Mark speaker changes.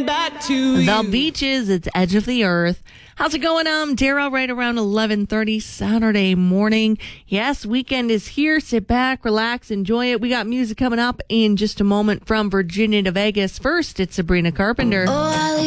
Speaker 1: coming back to you.
Speaker 2: The Beaches, it's Edge of the Earth. How's it going? I'm Dara, right around 11:30 Saturday morning. Yes, weekend is here. Sit back, relax, enjoy it. We got music coming up in just a moment from Virginia to Vegas. First, it's Sabrina Carpenter.